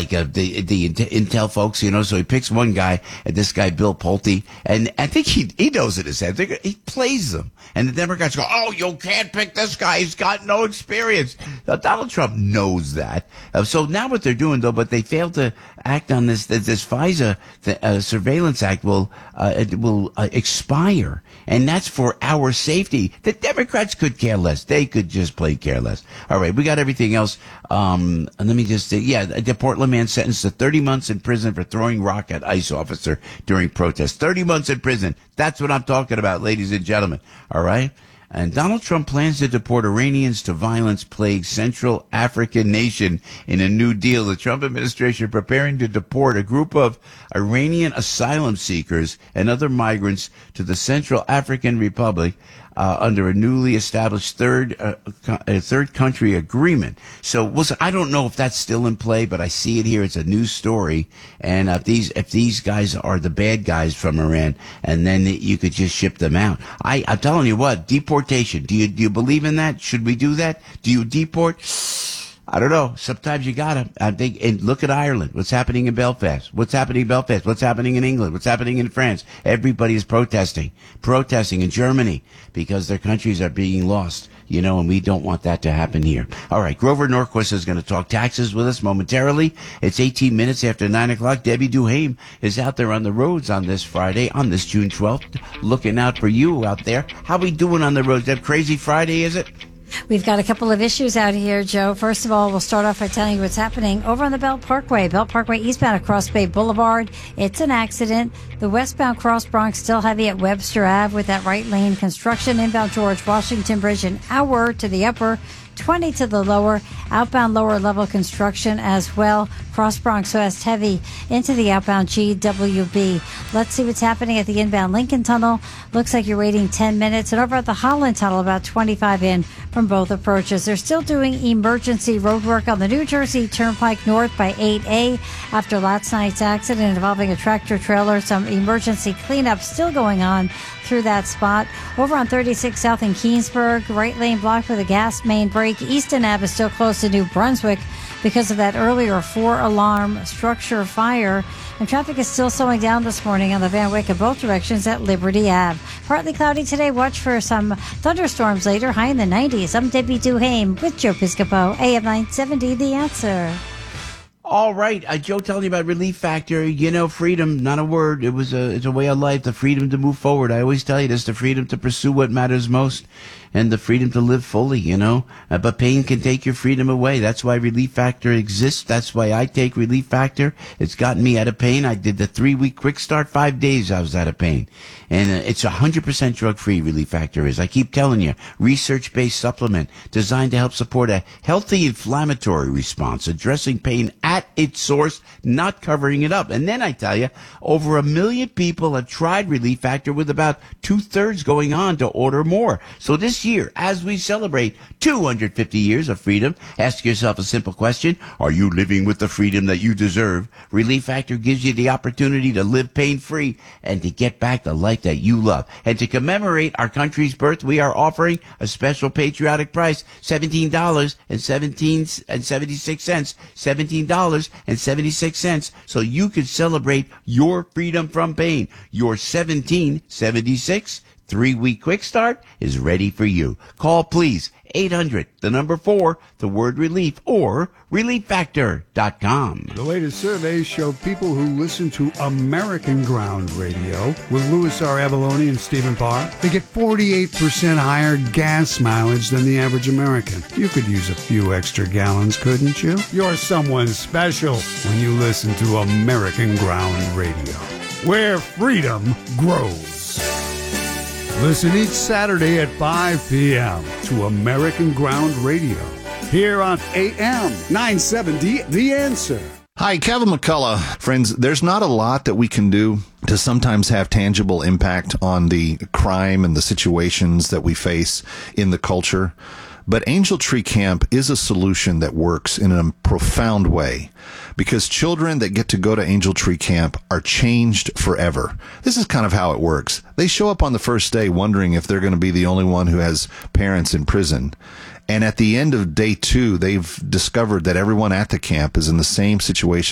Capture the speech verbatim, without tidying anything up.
like uh, the the Intel folks, you know. So he picks one guy, and this guy Bill Pulte, and I think he he knows it his head. He plays them, and the Democrats go, "Oh, you can't pick this guy. He's got no experience." Now, Donald Trump knows that. Uh, so now what they're doing, though, but they failed to act on this. This FISA the, uh, Surveillance Act will uh, it will uh, expire, and that's for our safety. The Democrats could care less. They could just play careless. All right, we got everything else. Um, and let me just say, yeah, the Portland man sentenced to thirty months in prison for throwing rock at ICE officer during protest. thirty months in prison. That's what I'm talking about, ladies and gentlemen. All right. And Donald Trump plans to deport Iranians to violence-plagued Central African nation in a new deal. The Trump administration preparing to deport a group of Iranian asylum seekers and other migrants to the Central African Republic uh, under a newly established third uh, co- uh, third country agreement. So we'll, I don't know if that's still in play, but I see it here. It's a news story. And if these if these guys are the bad guys from Iran, and then you could just ship them out. I, I'm telling you what, deportation. Do you do you believe in that? Should we do that? Do you deport? I don't know. Sometimes you gotta. I think. And look at Ireland. What's happening in Belfast? What's happening in Belfast? What's happening in England? What's happening in France? Everybody is protesting, protesting in Germany because their countries are being lost. You know, and we don't want that to happen here. All right, Grover Norquist is going to talk taxes with us momentarily. It's eighteen minutes after nine o'clock. Debbie Duhame is out there on the roads on this Friday, on this June twelfth, looking out for you out there. How we doing on the roads? That crazy Friday, is it? We've got a couple of issues out here, Joe. First of all, we'll start off by telling you what's happening over on the Belt Parkway. Belt Parkway eastbound across Bay Boulevard. It's an accident. The westbound Cross Bronx still heavy at Webster Avenue with that right lane construction. Inbound George Washington Bridge an hour to the upper, twenty to the lower. Outbound lower level construction as well. Cross Bronx West heavy into the outbound G W B. Let's see what's happening at the inbound Lincoln Tunnel. Looks like you're waiting ten minutes. And over at the Holland Tunnel, about twenty-five in from both approaches. They're still doing emergency road work on the New Jersey Turnpike North by eight A after last night's accident involving a tractor trailer. Some emergency cleanup still going on through that spot. Over on thirty-six South in Keensburg, right lane blocked with a gas main break. Easton Ave is still close to New Brunswick because of that earlier four-alarm structure fire. And traffic is still slowing down this morning on the Van Wyck in both directions at Liberty Ave. Partly cloudy today. Watch for some thunderstorms later, high in the nineties. I'm Debbie Duhame with Joe Piscopo, A M nine seventy, The Answer. All right, uh, Joe telling you about Relief Factor. You know, freedom, not a word. It was a, it's a way of life. The freedom to move forward. I always tell you this: the freedom to pursue what matters most, and the freedom to live fully. You know, uh, but pain can take your freedom away. That's why Relief Factor exists. That's why I take Relief Factor. It's gotten me out of pain. I did the three-week quick start. Five days I was out of pain, and uh, it's a hundred percent drug-free. Relief Factor is. I keep telling you, research-based supplement designed to help support a healthy inflammatory response, addressing pain at its source, not covering it up. And then I tell you, over a million people have tried Relief Factor, with about two-thirds going on to order more. So this year, as we celebrate two hundred fifty years of freedom, ask yourself a simple question: are you living with the freedom that you deserve? Relief Factor gives you the opportunity to live pain-free and to get back the life that you love. And to commemorate our country's birth, we are offering a special patriotic price: seventeen dollars and seventy-six cents. seventeen dollars and seventy-six cents, so you can celebrate your freedom from pain. Your seventeen seventy-six three-week quick start is ready for you. Call, please, eight hundred, the number four, the word relief, or relief factor dot com. The latest surveys show people who listen to American Ground Radio with Louis R. Avalone and Stephen Parr, they get forty-eight percent higher gas mileage than the average American. You could use a few extra gallons, couldn't you? You're someone special when you listen to American Ground Radio, where freedom grows. Listen each Saturday at five p.m. to American Ground Radio, here on A M nine seventy, The Answer. Hi, Kevin McCullough. Friends, there's not a lot that we can do to sometimes have tangible impact on the crime and the situations that we face in the culture. But Angel Tree Camp is a solution that works in a profound way, because children that get to go to Angel Tree Camp are changed forever. This is kind of how it works. They show up on the first day wondering if they're going to be the only one who has parents in prison. And at the end of day two, they've discovered that everyone at the camp is in the same situation